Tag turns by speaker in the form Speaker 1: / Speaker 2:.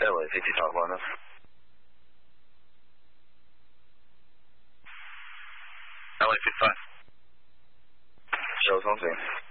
Speaker 1: LA, PT Top Line. LA 55. Show something.